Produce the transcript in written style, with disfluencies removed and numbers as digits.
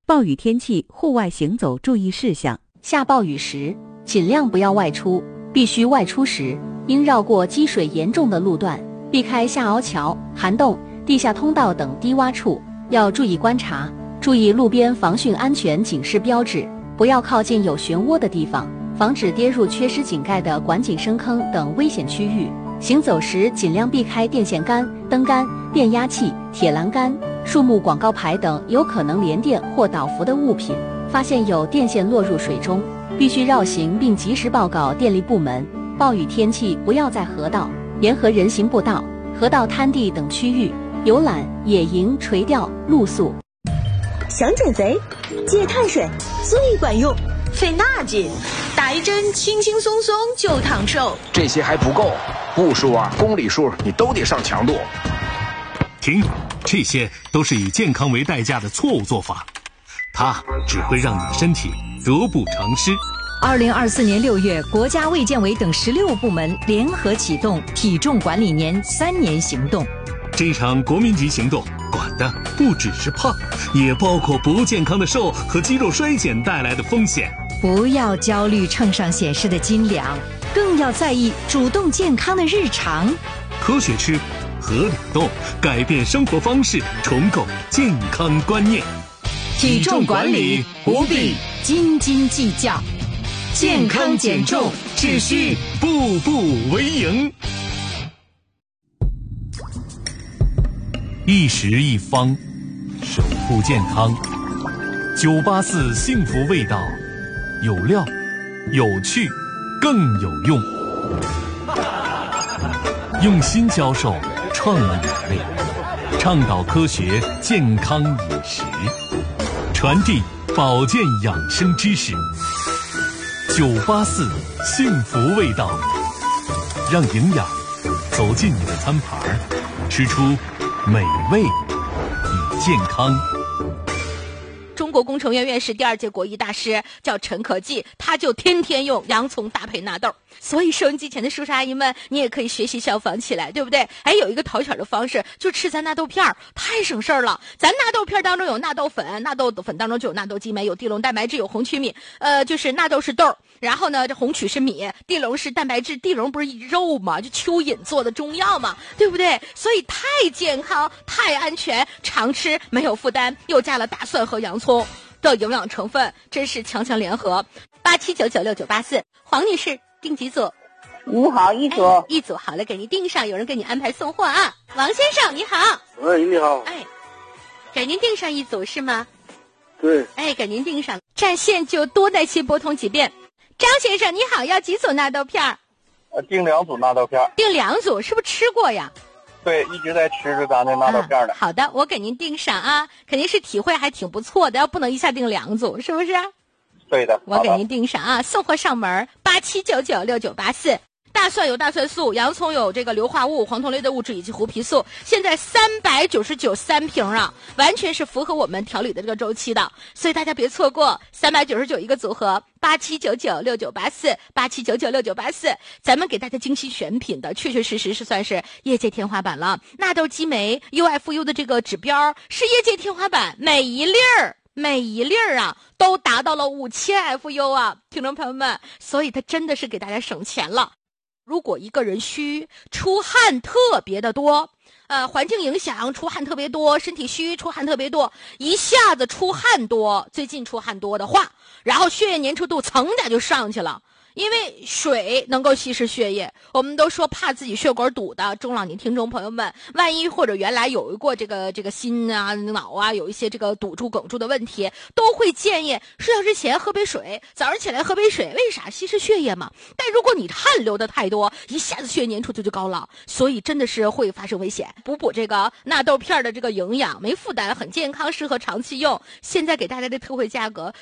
暴雨天气户外行走注意事项。 下暴雨时，尽量不要外出，必须外出时，应绕过积水严重的路段，避开下凹桥、涵洞、地下通道等低洼处，要注意观察，注意路边防汛安全警示标志，不要靠近有漩涡的地方，防止跌入缺失井盖的管井深坑等危险区域。行走时尽量避开电线杆、灯杆、电压器、铁栏杆、树木广告牌等有可能连电或倒伏的物品。发现有电线落入水中，必须绕行并及时报告电力部门。暴雨天气不要在河道、沿河人行步道、河道滩地等区域游览、野营、垂钓、露宿。 想减肥，戒碳水最管用，费那劲，打一针轻轻松松就烫瘦。 这些还不够，步数啊、公里数你都得上强度。 停，这些都是以健康为代价的错误做法，它只会让你的身体得不偿失。 2024年6月，国家卫健委等16部门联合启动体重管理年3年行动。 这场国民级行动管的不只是胖，也包括不健康的瘦和肌肉衰减带来的风险。 不要焦虑秤上显示的斤两，更要在意主动健康的日常。 科学吃，合理动，改变生活方式，重构健康观念。 体重管理不必斤斤计较，健康减重只需步步为营。一食一方，守护健康。984幸福味道，有料、有趣、更有用。用心销售，创意美味，倡导科学健康饮食，传递保健养生知识。984幸福味道，让营养走进你的餐盘，吃出美味与健康。 中国工程院院士、第2届国医大师叫陈可季，他就天天用洋葱搭配纳豆。所以收音机前的叔叔阿姨们，你也可以学习效仿起来，对不对？有一个讨巧的方式，就吃咱纳豆片，太省事儿了。咱纳豆片当中有纳豆粉，纳豆粉当中就有纳豆激酶，有地龙蛋白质，有红曲米。就是纳豆是豆，然后呢，这红曲是米，地龙是蛋白质，地龙不是肉吗？就蚯蚓做的中药嘛，对不对？所以太健康、太安全，常吃没有负担，又加了大蒜和洋葱的营养成分，真是强强联合。87996984，黄女士订几组？ 你好，一组， 一组好了，给您订上，有人给你安排送货啊。王先生你好。 喂，你好。 给您订上一组是吗？ 对。 给您订上，占线就多耐心拨通几遍。张先生你好，要几组纳豆片？ 订2组纳豆片。 订2组，是不是吃过呀？ 对，一直在吃着咱的纳豆片的。 好的，我给您订上啊，肯定是体会还挺不错的，要不能一下订2组，是不是？ 对的， 我给您订上啊，送货上门，87996984。大蒜有大蒜素，洋葱有这个硫化物、黄酮类的物质以及胡皮素，现在399 3瓶啊，完全是符合我们调理的这个周期的，所以大家别错过，399一个组合，87996984，87996984，咱们给大家精心选品的，确确实实是算是业界天花板了。纳豆激酶 UFU 的这个指标是业界天花板，每一粒啊都达到了5000 FU 啊，听众朋友们，所以它真的是给大家省钱了。如果一个人虚，出汗特别的多，环境影响出汗特别多，身体虚出汗特别多，一下子出汗多，最近出汗多的话，然后血液粘稠度噌的就上去了。因为水能够稀释血液，我们都说怕自己血管堵的中老年听众朋友们，万一或者原来有过这个心啊、脑啊有一些这个堵住、哽住的问题，都会建议睡觉之前喝杯水，早上起来喝杯水，为啥？稀释血液嘛。但如果你汗流的太多，一下子血液粘稠度就高了，所以真的是会发生危险。补这个纳豆片的这个营养，没负担，很健康，适合长期用。现在给大家的特惠价格